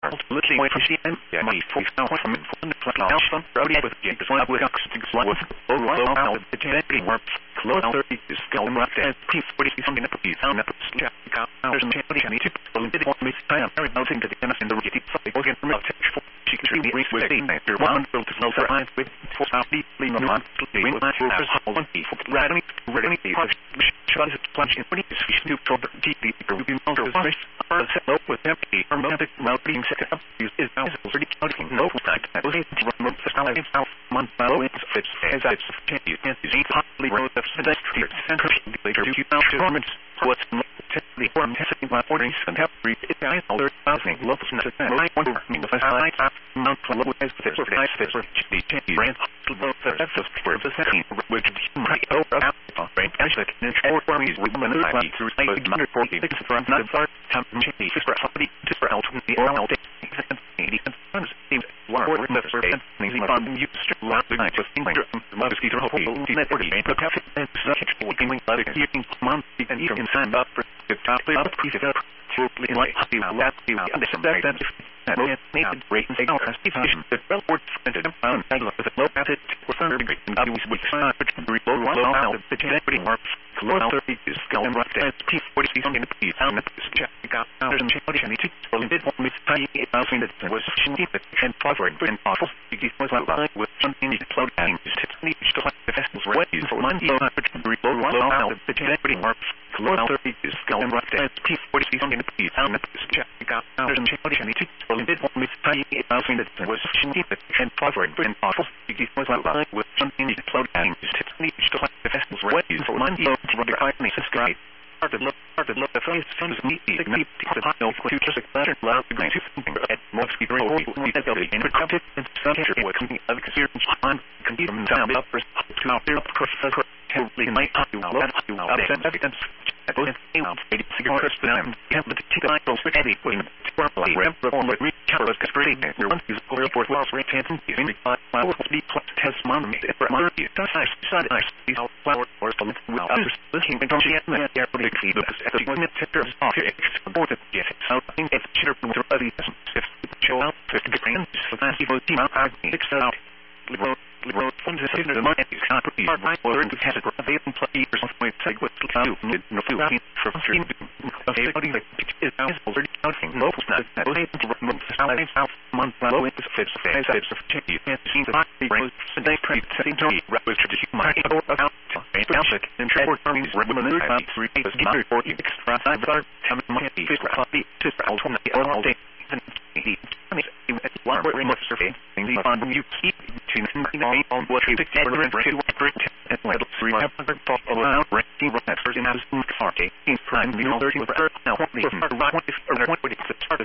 ultimately wait for CM, money for from the platform, Brody with the one with oxygen, with overall out the genetic works, close 30 is going right as P40 something that be found up, there's an any typical did want me to am very noting to the innocent the rickety organ from a textual she can treat me with a after one built to know for I with for deeply no monthly with my focus on people ready shots plunge in pretty fish new for deeply grouping motor or set up with empty or romantic melting set up is already counting no fact that was remove the style of month follow it fits as I continue and is possibly road of pedestrian center later to performance what's the form testing by ordering and have read it guys all their housing levels and I wonder the high mount level as this for nice this for the brand that's just for the setting which might over out brain aspect and for me with the new body through 140 from not far time change for somebody to for out the oral day one or the survey easy fun you strap the night just in my love is either whole network and the cafe and such working like keeping month and even sign up for the top of the totally like happy that you understand that made the great and take our estimation the well worth and found with a low acid for some degree and use with side low out the generating works close 30 is going right as P40 something to be found this check got there's an any well did want me to tell you something that was and forward and awful because was like with something slow down tiffany to like the festivals were used for one low out the generating works close 30 is going right as P40 something to be found this check got there's an any well did want me to tell you something that was and forward and awful because was like with something slow down tiffany to like the festivals were used for one low subscribe hard to look the face seems neat the no to just a better loud the green at most be very old we have the interrupted and subject with of experience on computer down up to out there professor totally might do out evidence at both maybe cigarettes but I'm can't but take like those with heavy when properly reform with recover as great your one is for report loss rate and in my will be test mom for my side these flower or the well listening don't you have there for the key but as a one sector of support yes so I think it's cheaper for other if show out 50 grand so that's the team out fix out liberal funds is the money is not pretty hard or into has a available play or something like what to do no feel for stream everybody is already counting no not that way to remove the salary out month low into fits as of change and seems to be rose and they trade setting to was to my out and trade earnings revenue about 3 days for extra time time money is copy to all day one remote survey the fund you keep to on what you get and let 3 have around ranking experts in as party in prime you know 30 now what the